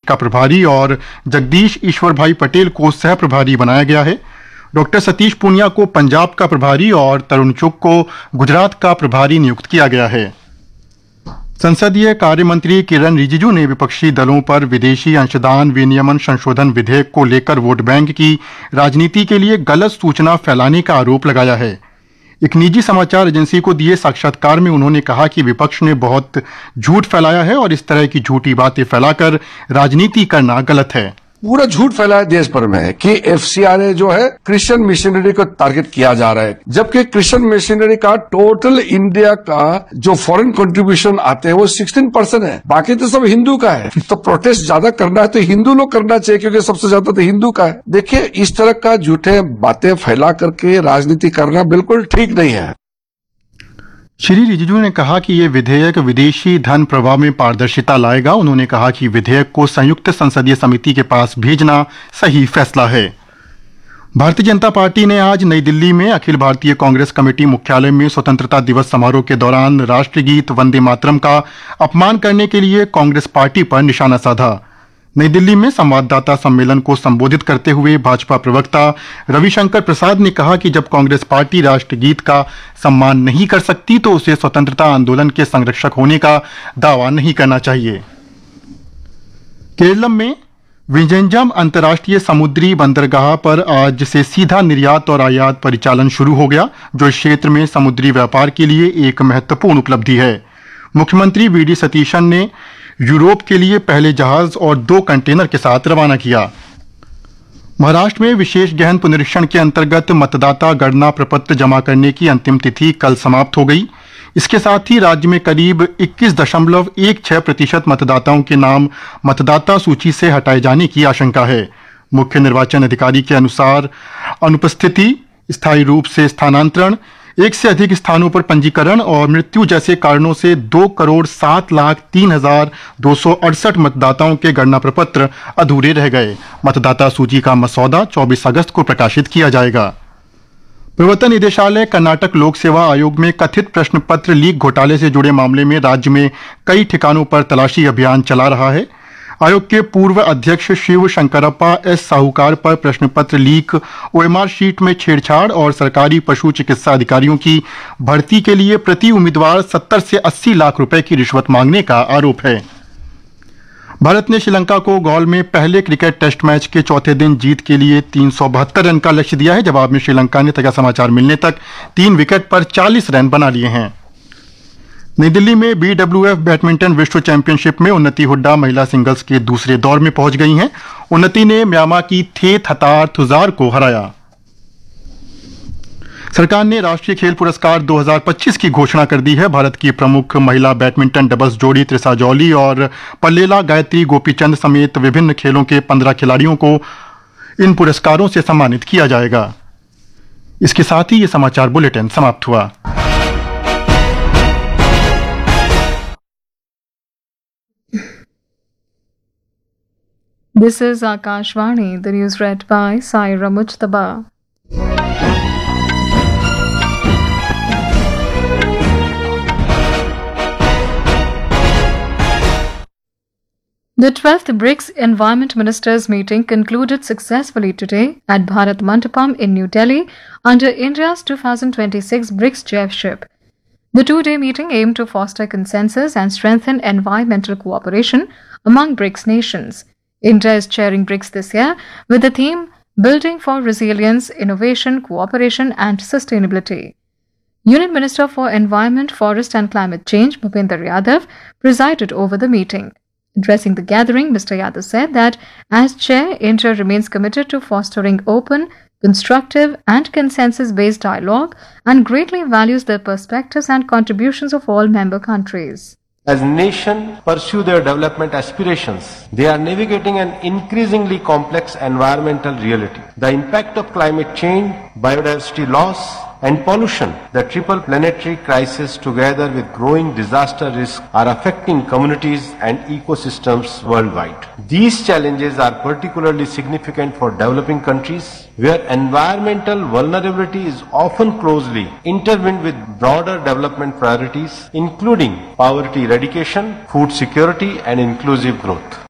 का प्रभारी और जगदीश ईश्वर भाई पटेल को सह प्रभारी बनाया गया है। डॉक्टर सतीश पूनिया को पंजाब का प्रभारी और तरुण चुग को गुजरात का प्रभारी नियुक्त किया गया है। संसदीय कार्य मंत्री किरण रिजिजू ने विपक्षी दलों पर विदेशी अंशदान विनियमन संशोधन विधेयक को लेकर वोट बैंक की राजनीति के लिए गलत सूचना फैलाने का आरोप लगाया है। एक निजी समाचार एजेंसी को दिए साक्षात्कार में उन्होंने कहा कि विपक्ष ने बहुत झूठ फैलाया है और इस तरह की झूठी बातें फैलाकर राजनीति करना गलत है। पूरा झूठ फैलाया देश भर में कि एफसीआरए जो है क्रिश्चियन मिशनरी को टारगेट किया जा रहा है, जबकि क्रिश्चियन मिशनरी का टोटल इंडिया का जो फॉरेन कंट्रीब्यूशन आते हैं वो 16% है, बाकी तो सब हिंदू का है। तो प्रोटेस्ट ज्यादा करना है तो हिंदू लोग करना चाहिए, क्योंकि सबसे ज्यादा तो हिंदू का है। देखिए, इस तरह का झूठे बातें फैला करके राजनीति करना बिल्कुल ठीक नहीं है। श्री रिजिजू ने कहा कि ये विधेयक विदेशी धन प्रवाह में पारदर्शिता लाएगा। उन्होंने कहा कि विधेयक को संयुक्त संसदीय समिति के पास भेजना सही फैसला है। भारतीय जनता पार्टी ने आज नई दिल्ली में अखिल भारतीय कांग्रेस कमेटी मुख्यालय में स्वतंत्रता दिवस समारोह के दौरान राष्ट्रगीत वंदे मातरम का अपमान करने के लिए कांग्रेस पार्टी पर निशाना साधा। नई दिल्ली में संवाददाता सम्मेलन को संबोधित करते हुए भाजपा प्रवक्ता रविशंकर प्रसाद ने कहा कि जब कांग्रेस पार्टी राष्ट्रगीत का सम्मान नहीं कर सकती तो उसे स्वतंत्रता आंदोलन के संरक्षक होने का दावा नहीं करना चाहिए। केरलम में विंझेंजम अंतर्राष्ट्रीय समुद्री बंदरगाह पर आज से सीधा निर्यात और आयात परिचालन शुरू हो गया, जो इस क्षेत्र में समुद्री व्यापार के लिए एक महत्वपूर्ण उपलब्धि है। मुख्यमंत्री वीडी सतीशन ने यूरोप के लिए पहले जहाज और 2 कंटेनर के साथ रवाना किया। महाराष्ट्र में विशेष गहन पुनरीक्षण के अंतर्गत मतदाता गणना प्रपत्र जमा करने की अंतिम तिथि कल समाप्त हो गई। इसके साथ ही राज्य में करीब 21.16% मतदाताओं के नाम मतदाता सूची से हटाए जाने की आशंका है। मुख्य निर्वाचन अधिकारी के अनुसार अनुपस्थिति, स्थायी रूप से स्थानांतरण, एक से अधिक स्थानों पर पंजीकरण और मृत्यु जैसे कारणों से 2,07,03,268 मतदाताओं के गणना प्रपत्र अधूरे रह गए। मतदाता सूची का मसौदा 24 अगस्त को प्रकाशित किया जाएगा। प्रवर्तन निदेशालय कर्नाटक लोक सेवा आयोग में कथित प्रश्न पत्र लीक घोटाले से जुड़े मामले में राज्य में कई ठिकानों पर तलाशी अभियान चला रहा है। आयोग के पूर्व अध्यक्ष शिव शंकरप्पा एस साहूकार पर प्रश्न पत्र लीक, ओएमआर शीट में छेड़छाड़ और सरकारी पशु चिकित्सा अधिकारियों की भर्ती के लिए प्रति उम्मीदवार 70 से 80 लाख रुपए की रिश्वत मांगने का आरोप है। भारत ने श्रीलंका को गौल में पहले क्रिकेट टेस्ट मैच के चौथे दिन जीत के लिए 372 रन का लक्ष्य दिया है। जवाब में श्रीलंका ने ताजा समाचार मिलने तक 3 विकेट पर 40 रन बना लिए हैं। नई दिल्ली में BWF बैडमिंटन विश्व चैंपियनशिप में उन्नति हुड्डा महिला सिंगल्स के दूसरे दौर में पहुंच गई हैं। उन्नति ने म्यांमार की थे थतार थुजार को हराया। सरकार ने राष्ट्रीय खेल पुरस्कार 2025 की घोषणा कर दी है। भारत की प्रमुख महिला बैडमिंटन डबल्स जोड़ी त्रिसा जौली और पल्लेला गायत्री गोपीचंद समेत विभिन्न खेलों के 15 खिलाड़ियों को इन पुरस्कारों से सम्मानित किया जाएगा। इसके साथ ही ये समाचार बुलेटिन समाप्त हुआ। This is Akashvani, the news read by Saira Mujtaba. The 12th BRICS Environment Ministers meeting concluded successfully today at Bharat Mandapam in New Delhi under India's 2026 BRICS chairship. The 2-day meeting aimed to foster consensus and strengthen environmental cooperation among BRICS nations. India is chairing BRICS this year with the theme Building for Resilience, Innovation, Cooperation and Sustainability. Union Minister for Environment, Forest and Climate Change, Bhupender Yadav, presided over the meeting. Addressing the gathering, Mr. Yadav said that as chair, India remains committed to fostering open, constructive and consensus-based dialogue and greatly values the perspectives and contributions of all member countries. As nations pursue their development aspirations, they are navigating an increasingly complex environmental reality. The impact of climate change, biodiversity loss, and pollution, the triple planetary crisis together with growing disaster risk are affecting communities and ecosystems worldwide. These challenges are particularly significant for developing countries where environmental vulnerability is often closely intertwined with broader development priorities including poverty eradication, food security and inclusive growth.